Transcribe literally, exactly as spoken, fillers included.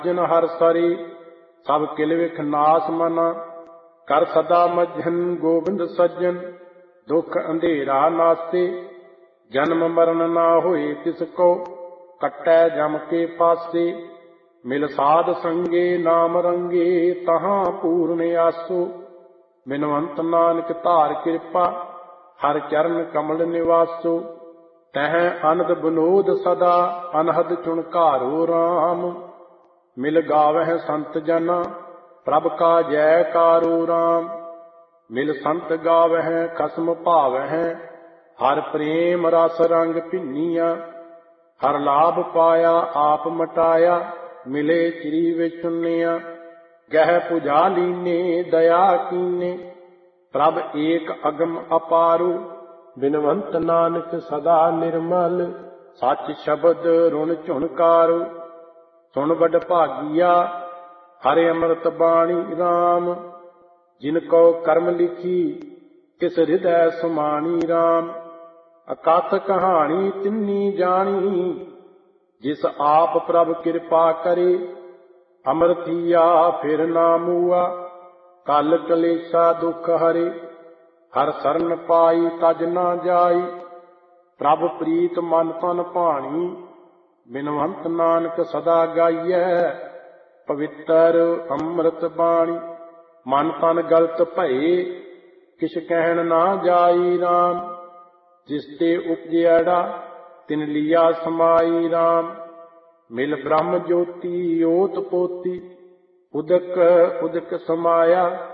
ਜਨ ਹਰ ਸਰੀ ਸਭ ਕਿਲ ਵਿਖ ਨਾਸ ਮਨਾ। ਕਰ ਸਦਾ ਮਝਨ ਗੋਬਿੰਦ ਸੱਜਣ ਦੁਖ ਅੰਧੇਰਾ ਨਾਸੇ। ਜਨਮ ਮਰਨ ਨਾ ਹੋਏ ਤਿਸ ਕੋ ਕੱਟੈ ਜਮ ਕੇ ਪਾਸੇ। ਮਿਲ ਸਾਧ ਸੰਗੇ ਨਾਮ ਰੰਗੇ ਤਹਾਂ ਪੂਰਨ ਆਸੋ। ਬਿਨਵੰਤ ਨਾਨਕ ਧਾਰ ਕਿਰਪਾ ਹਰ ਚਰਨ ਕਮਲ ਨਿਵਾਸੋ। ਤਹ ਅਨੰਦ ਬਨੋਦ ਸਦਾ ਅਨਹਦ ਚੁਣਕਾਰੋ ਰਾਮ। ਮਿਲ ਗਾਵਹਿ ਸੰਤ ਜਨਾ ਪ੍ਰਭ ਕਾ ਜੈਕਾਰੋ ਰਾਮ। ਮਿਲ ਸੰਤ ਗਾਵਹਿ ਖਸਮ ਭਾਵਹਿ ਹਰ ਪ੍ਰੇਮ ਰਸ ਰੰਗ ਭਿੰਨੀਆਂ। ਹਰ ਲਾਭ ਪਾਇਆ ਆਪ ਮਟਾਇਆ ਮਿਲੇ ਚਿਰੀ ਵਿੱਚ ਚੁੰਨਿਆ। ਗਹਿ ਪੁਜਾ ਲੀਨੇ ਦਇਆ ਕੀਨੇ ਪ੍ਰਭ ਏਕ ਅਗਮ ਅਪਾਰੂ। ਬਿਨਵੰਤ ਨਾਨਕ ਸਦਾ ਨਿਰਮਲ ਸੱਚ ਸ਼ਬਦ ਰੁਣ ਝੁਣਕਾਰੂ। ਸੁਣ ਵਡ ਭਾਗੀਆ ਹਰਿ ਅੰਮ੍ਰਿਤ ਬਾਣੀ ਰਾਮ। ਜਿਨ ਕੋ ਕਰਮ ਲਿਖੀ ਤਿਸ ਹਿਰਦੈ ਸਮਾਣੀ ਰਾਮ। ਅਕਥ ਕਹਾਣੀ ਤਿੰਨੀ ਜਾਣੀ ਜਿਸ ਆਪ ਪ੍ਰਭ ਕਿਰਪਾ ਕਰੇ। ਅੰਮ੍ਰਿਤੀਆ ਫਿਰ ਨਾ ਮੂਆ ਕਲ ਕਲੇਸ਼ਾ ਦੁਖ ਹਰੇ। ਹਰ ਸਰਨ ਪਾਈ ਤਜ ਨਾ ਜਾਈ ਪ੍ਰਭ ਪ੍ਰੀਤ ਮਨ ਤਨ ਭਾਣੀ। ਬਿਨਵੰਤ ਨਾਨਕ ਸਦਾ ਗਾਈਐ ਪਵਿੱਤਰ ਅੰਮ੍ਰਿਤ ਬਾਣੀ। ਮਨ ਤਨ ਗਲਤ ਭਏ ਕਿਛ ਕਹਿਣ ਨਾ ਜਾਈ ਰਾਮ। ਜਿਸ ਤੇ ਉਪਜਿਆੜਾ ਤਿਨ ਲੀਆ ਸਮਾਈ ਰਾਮ। ਮਿਲ ਬ੍ਰਹਮ ਜੋਤੀ ਓਤ ਪੋਤੀ ਉਦਕ ਉਦਕ ਸਮਾਇਆ।